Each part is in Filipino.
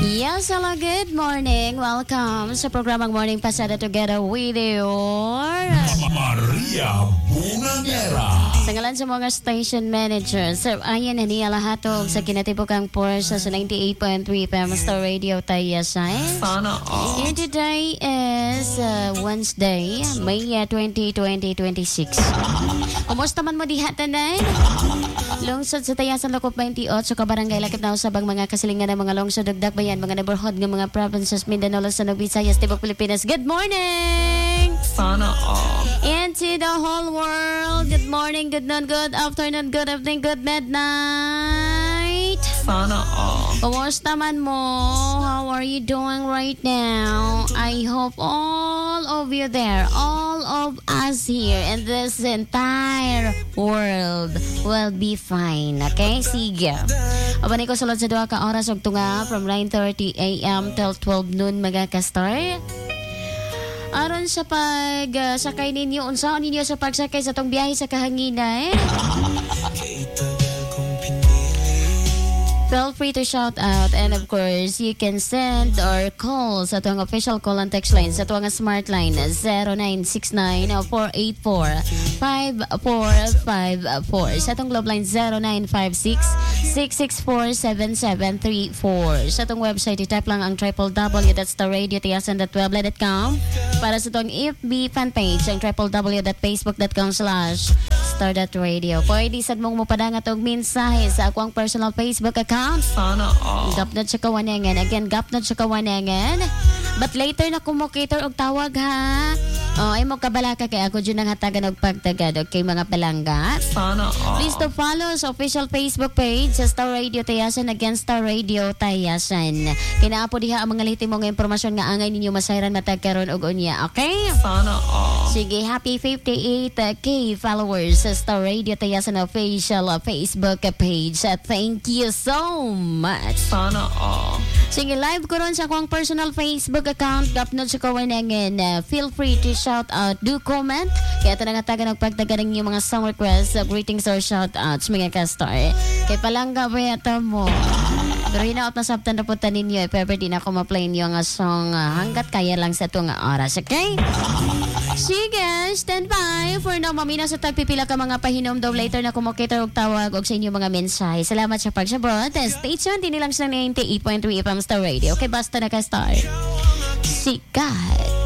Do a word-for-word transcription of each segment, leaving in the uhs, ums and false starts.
Yes, hello, good morning. Welcome sa programang Morning Pasada together with your Maria Bungangera. sa ngalan sa mga station managers. Sir, ayan na niya lahatog sa kinatibukang Porsche sa ninety-eight point three F M Star Radio Tayasay. Sana all. And today is uh, Wednesday, May uh, twentieth, twenty twenty-six. Kumusta man mo diha tanay? Lungsod sa Tayasan Lokop twenty-eight sa Kabarangay Lakip na usabang mga kasilingan ng mga lungsod dugdag bayan mga neighborhood ng mga provinces Mindanao, Luzon, Visayas, Tibok, Pilipinas. Good morning! Sana all. And to the whole world, good morning, good noon, good afternoon, good evening, good midnight. Sana all. Kumusta man mo? How are you doing right now? I hope all of you there, all of us here in this entire world will be fine. Okay? Sige. Abanay ko sulod sa duha ka oras ug tunga from nine thirty a m till twelve noon magaka-start. Aron sa pag uh, sakay ninyo, unsaon ninyo sa pagsakay sa tong biyahe sa kahanginan. Feel free to shout out, and of course you can send or call sa tuwang official call and text line sa tuwang smart line zero nine six nine, four eight four, five four five four, sa tuwang globe line zero nine five six, six six four, seven seven three four. Sa tuwang website i-type lang ang triple w dot star radio tiyasan dot webla dot com. Para sa tuwang F B fanpage ang triple w dot facebook dot com slash star dot radio. Pwede sad mong mupadangat og mensahe sa akong personal Facebook account. Sana all. Gapnod sa kawanengan. Again, gapnod sa kawanengan. But later na kumukitor og tawag ha. O, ay mo kabalaka kay ako dyan ang hatagan og pagtagad. Okay, mga palangga. Sana all. Please to follow sa official Facebook page sa Star Radio Tayasan. Again, Star Radio Tayasan. Kinaapo diha ang mga liti mong impormasyon nga angay ninyo masayran matagkaroon og unya. Okay? Sana all. Sige, happy fifty-eight K followers sa Star Radio Tayasan official Facebook page. Thank you so much. Sana all. Sige, live ko ron sa akong personal Facebook account. Gapnod sa kawanengan. Uh, feel free to shout out. Do comment. Kaya ito nangatagan ang pagtagan ng mga song requests, uh, greetings or shout outs mga ka-star. Kay palangga ba yata mo? Pero hinaot na sabtan na punta ninyo. If ever di na ako ma-play niyo ang song uh, hanggat kaya lang sa itong oras. Okay? Sige, stand by. For now, mamina sa tagpipila ka mga pahinom daw later na kumukitor og tawag og sa inyo mga mensahe. Salamat sa pagsabot. Stay tuned. Tinilang sa ninety-eight point three F M Star Radio. Okay, basta na ka-star. Sikat.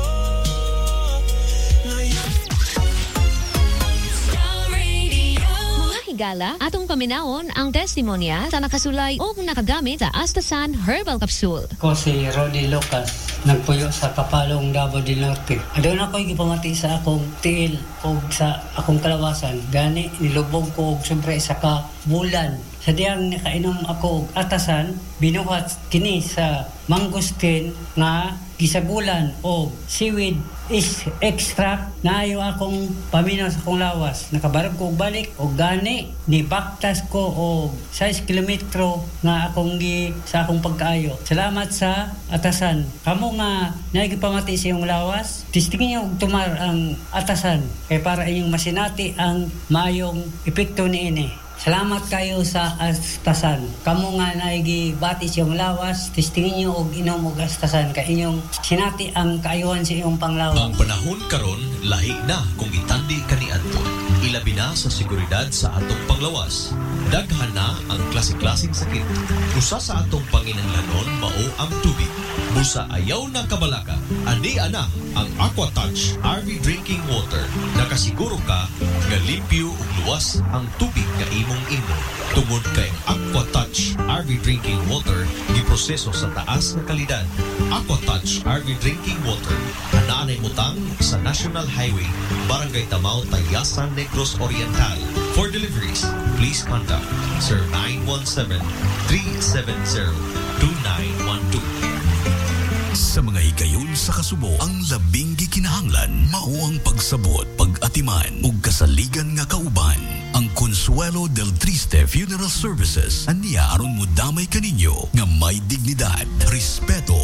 Gala, atong paminawon ang testimonya sa nakasulay o nakagamit sa Astasan Herbal Capsule. Ko si Rodi Lucas, nagpuyo sa Kapalong, Davao del Norte. Doon ako gipamati sa akong tiil o sa akong kalawasan. Gani, nilubog ko og sobre sa ka bulan. Sa diyang nakainom ako og atasan, binuhat kini sa mangustin nga gisagulan o seaweed is extract na ayo akong paminaw sa akong lawas. Nakabarog ko og balik o gani ni baktas ko og six kilometro nga akong gi sa akong pagkaayo. Salamat sa atasan. Kamo nga nagipamati sa iyong lawas, tistingin niyo og tumar ang atasan kay para inyong masinati ang maayong epekto niini. Salamat kayo sa astasan. Kamu nga naigibati siyang lawas, testingin niyo og inom og astasan kay inyong sinati ang kaayuhan sa iyong panglawas. Ang panahon karon lahi na kung itandi kaniadto. Ilabi na sa seguridad sa atong panglawas. Daghan na ang klase-klaseng sakit. Usa sa atong panginahanglanon mao ang tubig. Busa ayaw na kabalaka. Ani ana ang Aquatouch R V Drinking Water. Nakasiguro ka nga limpyo ug luwas ang tubig nga imong inom. Tungod kay Aquatouch R V Drinking Water giproseso sa taas nga kalidad. Aquatouch R V Drinking Water anaanay butang sa National Highway, Barangay Tamao, Tayasan, Negros Oriental. For deliveries, please contact Sir nine one seven, three seven zero, two nine one two. Sa mga higayon sa kasubo, ang labing gikinahanglan mao ang pagsabot, pag-atiman ug kasaligan nga kauban. Ang Consuelo del Triste Funeral Services aniya aron mo damay kaninyo nga may dignidad, respeto ug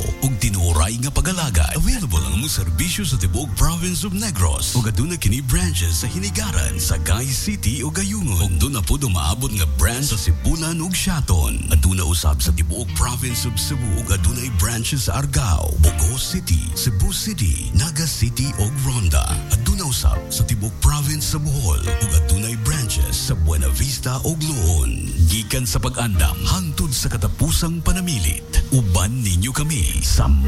tinuray nga pag-alagad. Available ang mga serbisyo sa tibuok province of Negros ug aduna kini branches sa Hinigaran, Sagay City ug Gayungon. Ug doon na po dumaabot nga branch sa Sibulan ug Siaton. Aduna usab sa tibuok province of Cebu ug adunay branches sa Argao, Bogo City, Cebu City, Naga City ug Ronda. Aduna usab sa tibuok province sa Bohol ug adunay branches sa Buena Vista ug Loon. Gikan sa pag-andam hangtod sa katapusang panamilit, uban ninyo kami sa